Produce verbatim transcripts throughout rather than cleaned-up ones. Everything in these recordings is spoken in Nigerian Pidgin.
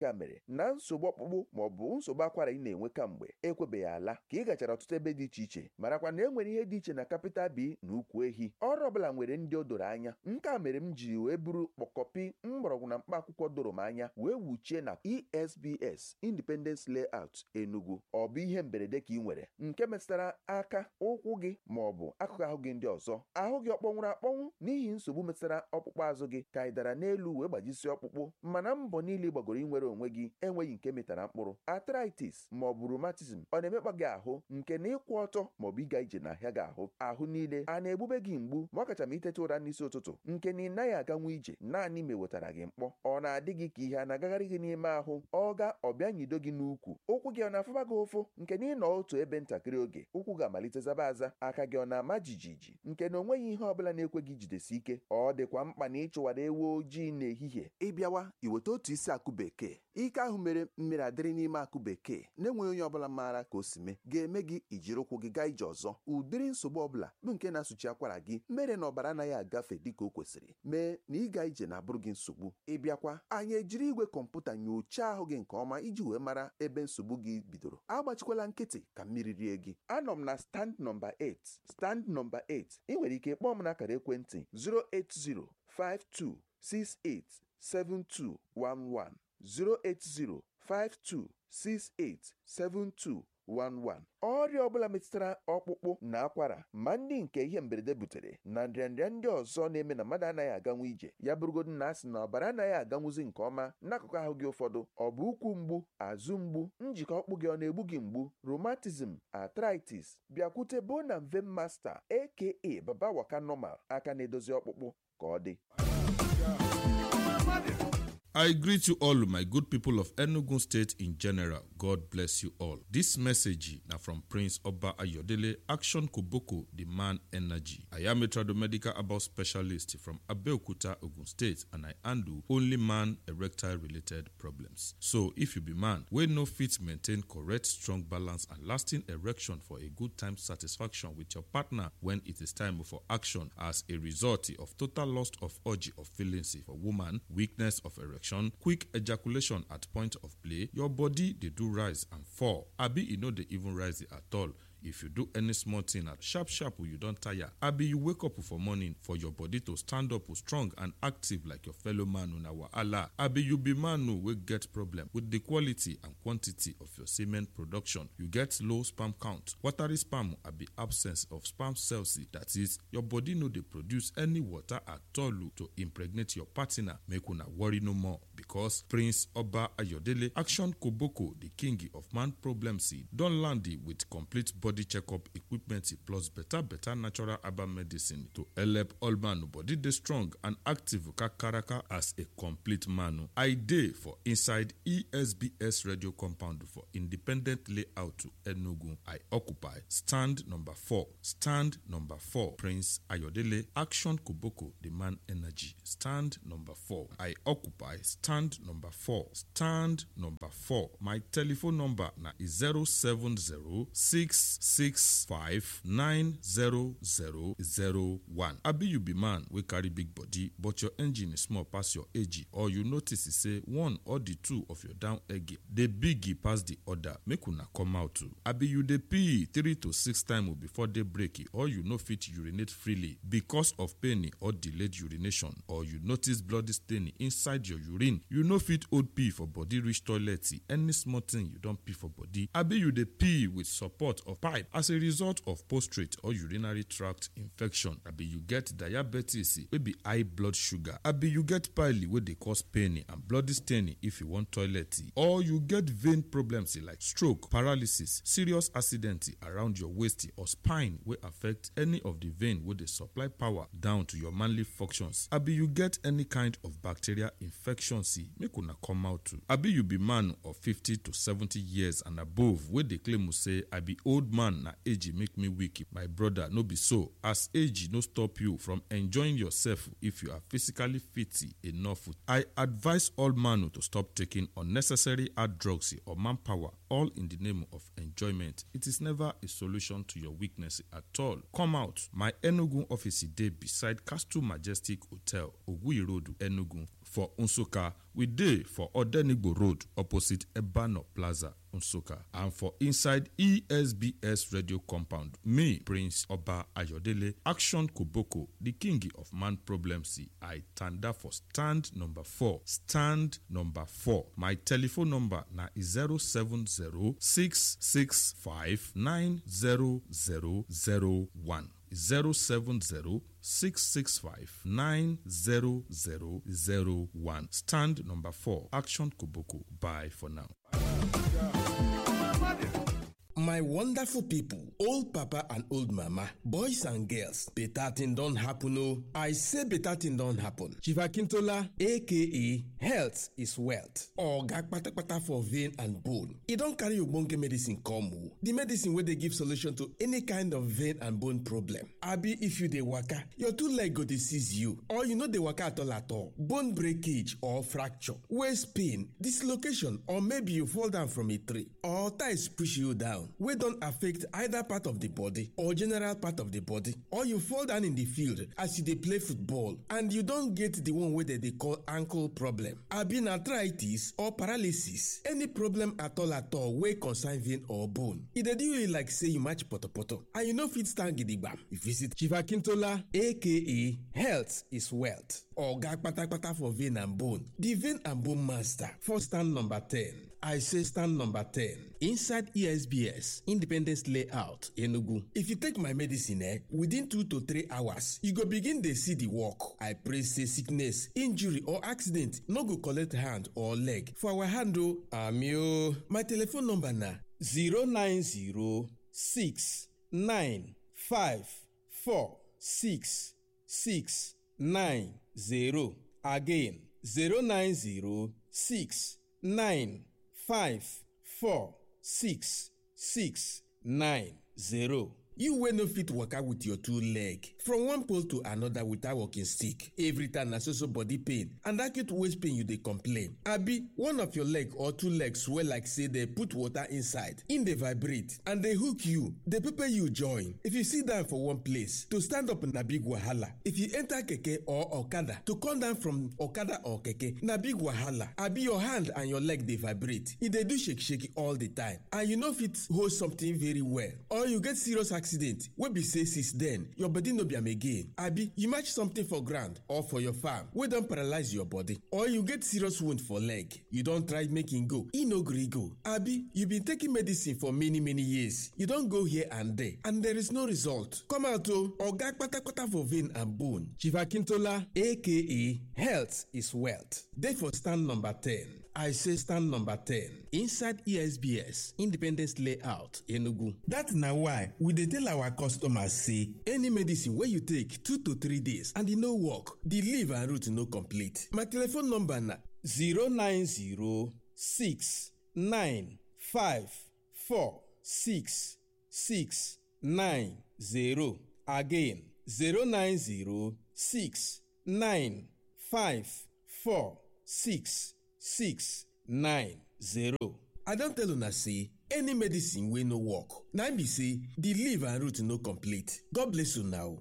ka mere na nsogbu ọkpụkpụ ma ọ bụ nsogbu akwara ị na-enwe kamgbe ekwebeghị ala ka ị gachara ọtụtụ ebe dị iche iche marakwa na e nwere ihe dị iche na Capital B na ukwu ehi ọrụ ọbụla nwere ndị o doro anya nke a mere m ji wee buru kpọkọpi mgbọrọgwụ na mkpa akwụkwọ doro m anya wee wuchie na E S B S Independence Layout Enugu. Ọ bụ ihe mberede ka ị nwere nke metụtara aka ụkwụ gị ma ọ bụ akụkụ ahụ gị ndị ọzọ, ahụ gị ọkpọnwụrụ akpọnwụ n'ihi nsogbu metụtara ọkpụkpụ azụ gị ka ị dara n'elu wee gbajisi ọkpụkpụ mana mbọ niile gbagoro inwere onwe gị enweghị nke metara mkpụrụ. Arthritis ma ọ bụ rheumatism ọ na-emekpa gị ahụ nke na ịkwụ ọtọ ma ọ bụ ịga ije n'ahịa gị ahụ ahụ niile a na-egbube gị mgbu ma ọ kacha ma iteta ụra n'isi ụtụtụ nke na ị naghị aganwu ije naanị ma ewetara gị mkpọ. Ọ na-adị gị ka ihe a na-agagharị gị n'ime ahụ ọ ga ọbịa nyido gị n'ukwu, ụkwụ gị ọ na-afụba gị ụfụ nke na ịnọ otu ebe ntakịrị oge ụkwụ ga-amalite zaba aza, aka gị ọ na-ama jijiji nke na onweghị ihe ọbụla na-ekwe gị jidesi ike. Ọ dịkwa mkpa na ịchụwara ewu ojii n'ehihie ịbịawa iweta otu isi akụ bekee. Ike ahụ mere mmiri adịrị n'ime akụ bekee na-enweghị onye ọbụla maara ka o si mee ga-eme gị ijiri ụkwụ gị gaa ije ọzọ. Ụdịrị nsogbu ọbụla bụ nke na-asụchi akwara gị mere na ọbara anaghị agafe dịka o kwesịrị mee na ịga ije na-abụrụ gị nsogbu. Ịbịakwa anyị ejiri igwe kọmputa nyochaa ahụ gị nke ọma iji wee mara ebe nsogbu gị bidoro. Agbachikwala nkịtị ka mmiri rie gị. Anọ m na stand nọmba eight. Stand nọmba eight ị nwere ike kpọọ m n'akara ekwentị zero eight zero five two six eight seven two one one zero eight zero five two six eight seven two one one. Ọrịa ọbụla metụtara ọkpụkpụ na akwara ma ndị nke ihe mberede butere na nrịanrịa ndị ọzọ na-eme na mmadụ anaghị aganwu ije ya bụrụgodu na asị na ọbara anaghị aganwuzi nke ọma n'akụkụ ahụ gị ụfọdụ, ọ bụ ụkwụ mgbu, azụ mgbu, njikọ ọkpụ gị ọ na-egbu gị mgbu, rheumatism, arthritis, bịakwute Bone and Vein Master aka Baba Waka Normal aka na-edozi ọkpụkpụ ka ọ dị. I greet you all, my good people of Enugu State in general. God bless you all. This message now from Prince Oba Ayodele, Action Koboko, the man energy. I am a tradomedical about specialist from Abeokuta, Ogun State, and I handle only man erectile related problems. So if you be man, we no fit maintain correct, strong balance and lasting erection for a good time satisfaction with your partner when it is time for action as a result of total loss of urge of feelings for woman, weakness of erection, quick ejaculation at point of play, your body they do rise and fall. Abi you know they even rise at all. If you do any small thing at sharp sharp you don't tire, abi you wake up for morning for your body to stand up strong and active like your fellow man on our Allah. Abi you be man who will get problem with the quality and quantity of your semen production. You get low sperm count, watery sperm, abi absence of sperm cells. That is, your body no they produce any water at all to impregnate your partner. Make una worry no more because Prince Oba Ayodele, Action Koboko, the king of man problems, don't land it with complete body body checkup equipment plus better better natural herbal medicine to help all man body dey strong and active kakaraka as a complete man. I dey for inside E S B S radio compound for independent layout to Enugu. I occupy stand number four. Stand number four. Prince Ayodele, Action Koboko, the man energy. Stand number four. I occupy stand number four. Stand number four. My telephone number na is zero seven zero six six five nine zero zero zero one. Abi you be man wey carry big body but your engine is small pass your age, or you notice say one or the two of your down egg dey big pass the other, make una come out too. Abi you dey pee three to six times before day break, or you no fit urinate freely because of pain or delayed urination, or you notice bloody stain inside your urine, you no fit hold pee for body reach toilet, any small thing you don pee for body. Abi you dey pee with support of pipe as a result of prostate or urinary tract infection. Abi you get diabetes wey be high blood sugar. Abi you get pile wey dey cause pain and bloody stain if you want toilet, or you get vein problems like stroke, paralysis, serious accident around your waist or spine wey affect any of the vein wey dey supply power down to your manly functions. Abi you get any kind of bacterial infection, make una come out too. Abi you be man of fifty to seventy years and above wey dey claim say I be old man, na age make me weak. My brother, no be so, as age no stop you from enjoying yourself if you are physically fit enough. I advise all man to stop taking unnecessary hard drugs or manpower, all in the name of enjoyment. It is never a solution to your weakness at all. Come out. My Enugu office dey beside Castle Majestic Hotel, Ogui Road, Enugu. For Nsukka, we dey for Odenigbo Road opposite Ebano Plaza, Nsukka. And for inside E S B S radio compound, me, Prince Oba Ayodele, Action Koboko, the king of man problems, I tanda for stand number four. Stand number four. My telephone number na zero seven zero six six five nine zero zero zero one. zero seven zero six six five nine zero zero zero one. Stand number four. Action Koboko. Bye for now. My wonderful people, old papa and old mama, boys and girls, better thing don't happen. Oh, I say better thing don't happen. Chief Akintola, aka Health is Wealth, or gag pata pata for vein and bone. It don't carry your bonke medicine come. The medicine where they give solution to any kind of vein and bone problem. Abi, if you dey waka, your two leg go disease you, or you know dey waka at all at all. Bone breakage or fracture, waist pain, dislocation, or maybe you fall down from a tree, or ties push you down. Wey don't affect either part of the body or general part of the body, or you fall down in the field as you dey play football and you don't get the one wey dem dey call ankle problem, abi na arthritis or paralysis, any problem at all at all wey concern vein or bone. E dey do you like say you match potopoto and you no fit stand gidigba. You visit Chief Akintola, aka Health is Wealth, oga kpatakpata for vein and bone, the vein and bone master, for stand number ten. I say stand number ten, inside E S B S, Independence Layout, Enugu. If you take my medicine, eh, within two to three hours, you go begin dey see the work. I pray say sickness, injury or accident no go collect hand or leg. For our hand o, ami o. My telephone number na zero nine zero six nine five four six six nine zero. Again, zero nine zero six nine five four six six nine zero. You wey no fit waka with your two leg from one pole to another without walking stick. Every time na so so body pain and acute waist pain you dey complain. Abi one of your leg or two legs swell like say they put water inside, in dey vibrate and dey hook you, dey pepper you join. If you sit down for one place, to stand up na big wahala. If you enter keke or okada, to come down from okada or keke na big wahala. Abi your hand and your leg dey vibrate, e dey do shake shake all the time and you no fit hold something very well, or you get serious accident wey be say since then your body no be am again. Abi you match something for ground or for your farm wey don paralyze your body, or you get serious wound for leg, you don try make e go, e no gree go. Abi you been taking medicine for many many years, you don go here and there and there is no result. Come out o, oga kpatakpata for vein and bone. Chief Akintola, aka Health is Wealth, dey for stand number ten. I say stand number ten, inside E S B S, Independence Layout, Enugu. That na why we dey tell our customers say any medicine wey you take two to three days and e no work, the leaf and root no complete. My telephone number na zero nine zero six nine five four six six nine zero. Again, zero nine zero six nine five four six six nine zero. I don tell una say any medicine wey no work, na im be say the leaf and root no complete. God bless you now.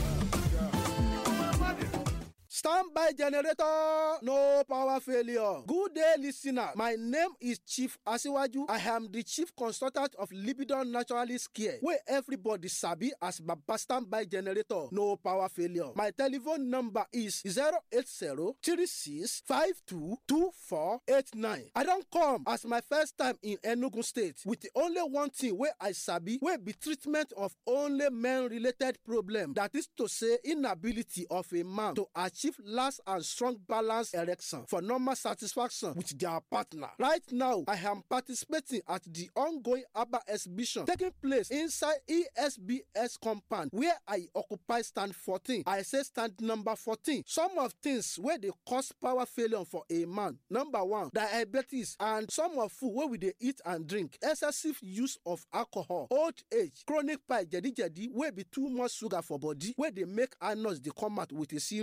Standby generator, no power failure. Good day, listener. My name is Chief Asiwaju. I am the chief consultant of Libidon Naturalist Care, where everybody sabi as Baba Standby generator, no power failure. My telephone number is zero eight zero three six five two two four eight nine. I don't come as my first time in Enugu State with the only one thing where I sabi, where be treatment of only men-related problem. That is to say, inability of a man to achieve last and strong balance erection for normal satisfaction with their partner. Right now, I am participating at the ongoing ABBA exhibition taking place inside E S B S compound where I occupy stand fourteen. I say stand number fourteen. Some of things where they cause power failure for a man. Number one, diabetes and some of food where we they eat and drink. Excessive use of alcohol, old age, chronic pie, jadi jadi, where be too much sugar for body, where they make anus they come out with a serious pain.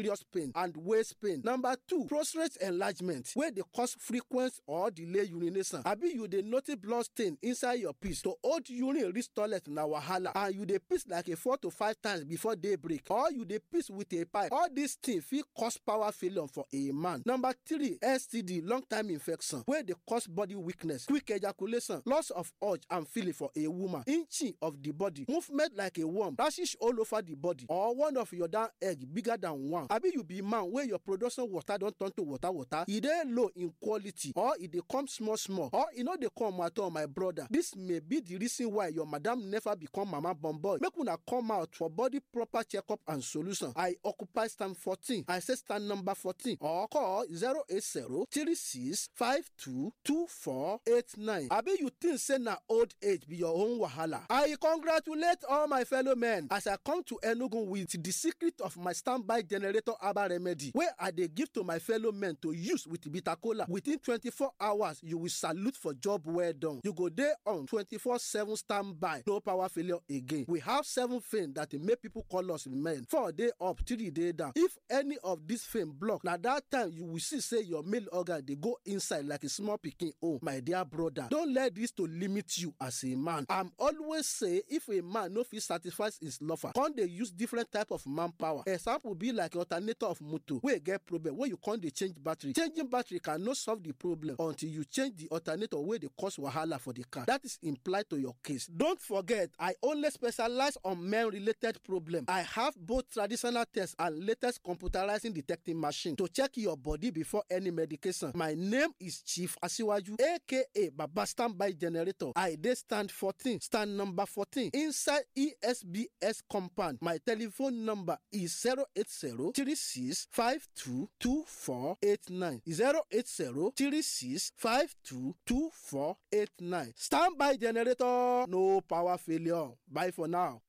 pain and waist pain. Number two, prostate enlargement wey dey cause frequent or delay urination. Abi you dey notice blood stain inside your piss. To hold urine reach toilet na wahala and you dey piss like a four to five times before daybreak, or you dey piss with a pipe. All these things fit cause power failure for a man. Number three, S T D, long time infection wey dey cause body weakness, quick ejaculation, loss of urge and feeling for a woman, inching of the body, movement like a worm, rashes all over the body, or one of your down egg bigger than one. Abi you be man wey your production water don turn to water water, e dey low in quality, or e dey come small small, or e no dey come at all, my brother. This may be the reason why your madam never become mama born boy. Make una come out for body proper checkup and solution. I occupy stand fourteen. I say stand number fourteen, or call zero eight zero three six five two two four eight nine. Abi you think say na old age be your own wahala? I congratulate all my fellow men as I come to Enugu with the secret of my standby generator herbal remedy wey I dey give to my fellow men to use with bitter kola. Within twenty-four hours, you will salute for job well done. You go dey on twenty-four seven standby, no power failure again. We have seven things that make people call us men. Four day up, three day down. If any of these things block, na that time you will see say your male organ dey go inside like a small pikin. Oh, my dear brother, don't let this to limit you as a man. I'm always say if a man no fit satisfy his lover, come dey use different type of manpower. Example be like alternator of motor wey get problem wey you come dey change battery. Changing battery cannot solve the problem until you change the alternator wey dey cause wahala for the car. That is implied to your case. Don't forget, I only specialize on men-related problem. I have both traditional tests and latest computerizing detecting machine to check your body before any medication. My name is Chief Asiwaju, aka Baba Standby Generator. I dey stand fourteen, stand number fourteen inside E S B S compound. My telephone number is zero eight zero three six five two two four eight nine. zero eight zero three six five two two four eight nine. Standby Generator, no power failure. Bye for now.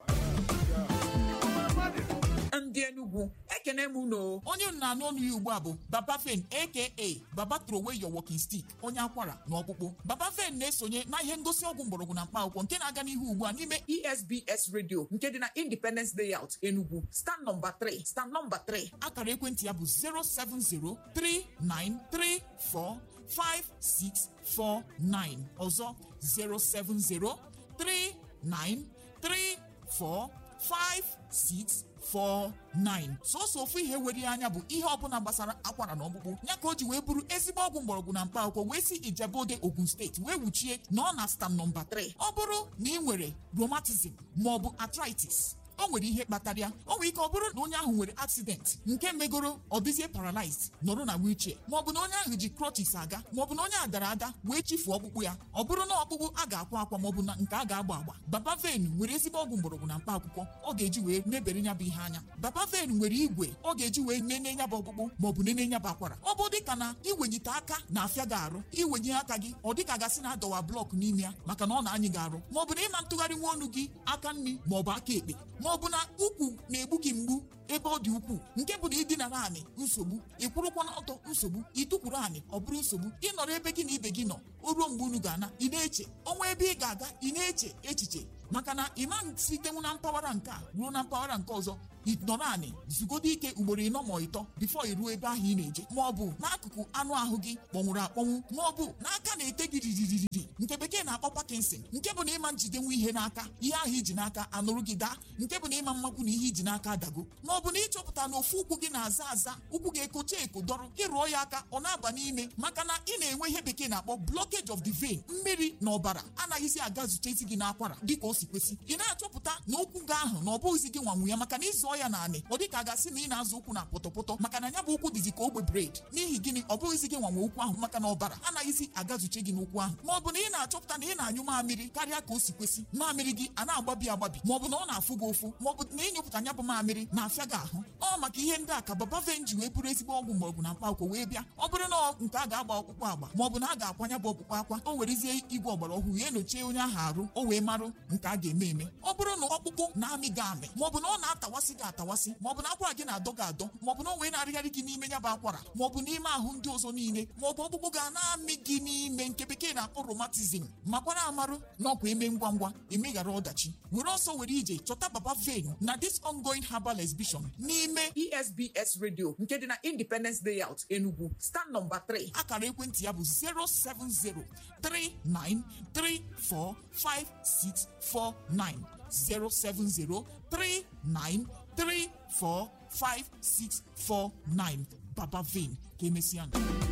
Ndị Enugu, ekene m uno. Onye nna n'onu ya ugbu a bụ Baba Fen aka Baba throw away your walking stick. Onye akwara na ọkpụkpụ. Baba Fen na-esonye na ihe ngosi ọgwụ mgbọrọgwụ na mkpa akwụkwọ nke na-aga n'ihu ugbu a n'ime E S B S Radio nke dị na Independence Layout Enugu. Stand number three. Stand number three. Akara ekwentị ya bụ zero seven zero three nine three four five six four nine. Ọzọ zero seven zero three nine three four five six four nine. So ofu ihe were anya bụ ihe ọbụla gbasara akwara na ọkpụkpụ ya ka o ji wee bụrụ ezigbo ọgwụ mgbọrọgwụ na mkpa akwụkwọ wee si Ijebode Ogun steeti wee wuchie na ọ na stand number three. Ọ bụrụ na ị nwere rheumatism maọbụ arthritis, o nwere ihe kpatara ya. O nwere ike ọ bụrụ na onye ahụ nwere accident nke megoro ọ dịzie paralyzed nọrọ na wheelchair, maọbụ na onye ahụ ji crutches aga, maọbụ na onye a dara ada wee chifuo ọkpụkpụ ya. Ọ bụrụ na ọkpụkpụ a ga-akwa akwa maọbụ na nke a ga-agba agba, Baba Fen nwere ezigbo ọgwụ mgbọrọgwụ na mkpa akwụkwọ ọ ga-eji wee mebere ya bụ ihe anya. Baba Fen nwere igwe ọ ga-eji wee nene ya bụ ọkpụkpụ maọbụ nene ya bụ akwara. Ọ bụ dịka na iwenyite aka na-afịa gị arụ, iwenye aka gị ọ dịka gasị na adọwa blọk n'ime ya maka na ọ na-anyị gị arụ, maọbụ na ịma ntụgharị nwa ọnụ gị aka nri maọbụ aka ekpe, maọbụ na ukwu na-egbu gị mgbu ebe ọ dị ukwuu nke bụ na ịdina naanị nsogbu, ịkwụrụkwa n'ọtọ nsogbu, ịtụkwuru anị ọ bụrụ nsogbu, ịnọrọ ebe gị na ibe gị nọ o ruo mgbe unu ga-ana ị na-eche ọnwa ebe ị ga-aga ị na-eche echiche maka na ịma sitenwu na mpaghara nke a ruo na mpaghara nke ọzọ nọ naanị zugodo ike ugboro ịnọ ma ịtọ bifo iruo ebe ahụ ị na-eje, ma ọ bụ n'akụkụ anụ ahụ gị kpọnwụrụ akpọnwụ, ma ọ bụ n'aka na-ete gị ririri nke bekee na-akpọ Parkinson, nke bụ na ịma njidenwu ihe n'aka, ihe ahụ iji n'aka anụrụ gị daa, nke bụ na ịma mmakwu na ihe iji n'aka adago, ma ọ bụ na ịchọpụta na ofu ụkwụ gị na-aza aza, ụkwụ gị ekocha eko dọrọ, ịrụọ ya aka ọ na-aba n'ime maka na ị na-enwe ihe bekee na-akpọ blockage of the vein, mmiri na ọbara anaghịzi aga zute isi gị n'akwara dịka o si kwesị. Ị na-achọpụta na ụkwụ gị ahụ na ọ bụghịzi gị nwanwu ya maka na ịzụ ya naanị ọ dịka a gasị na ị na-azụ ụkwụ na pọtọpọtọ maka na ya bụ ụkwụ dịzi ka ogbe bred. N'ihi gịnị? Ọ bụghịzi gị nwanwe ụkwụ ahụ maka na ọbara anaghịzi agazuche gị n'ụkwụ ahụ, ma ọ bụ na ị na-achọpụta na ị na-anyụ mamịrị karịa ka o si kwesị, mamịrị gị a na-agbabi agbabi, ma ọ bụ na ọ na-afụ gị ụfụ, ma ọ bụ na ịnyụpụta ya bụ mamịrị na-afịa gị ahụ. Ọ maka ihe ndị a ka Baba Fen ji wee bụrụ ezigbo ọgwụ mgbọrọgwụ na mkpa akwụkwọ wee bịa. Ọ bụrụ na nke a ga-agba ọkpụkpụ agba ma ọ bụ na a ga-akwanya bụ ọkpụkpụ akwa, o werezie igwe ọgbara ọhụrụ ya enyochie onye ahụ arụ o wee marụ nke a ga-eme eme. Ọ bụrụ na ọkpụkpụ na-amị gị amị ma ọ bụ na ọ na-atawasị gị gị atawasị maọbụ na akwara gị na-adọ gị adọ maọbụ na o wee na-arịgharị gị n'ime ya bụ akwara maọbụ n'ime ahụ ndị ọzọ niile maọbụ ọkpụkpụ ga na-amị gị n'ime nke bekee na-akpọ rheumatism makwara amarụ na ọkwa eme ngwa ngwa emeghara ọdachi were ọsọ were ije chọta Baba Vein na this ongoing herbal exhibition n'ime E S B S radio nke dị na Independence Layout Enugu stand number three akara ekwentị ya bụ zero seven zero three nine three four five six four nine zero seven zero three nine three four five six four nine. Baba Vein, Kemesian.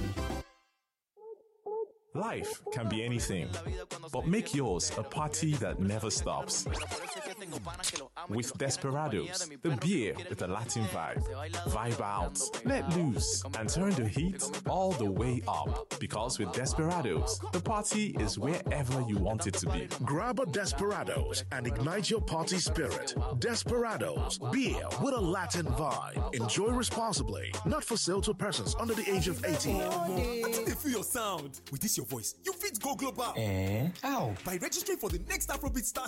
Life can be anything, but make yours a party that never stops. With Desperados, the beer with a Latin vibe. Vibe out, let loose, and turn the heat all the way up. Because with Desperados, the party is wherever you want it to be. Grab a Desperados and ignite your party spirit. Desperados, beer with a Latin vibe. Enjoy responsibly. Not for sale to persons under the age of eighteen. I think they feel your sound. With this your voice, you fit go global. Eh? How? By registering for the next Afrobeat Star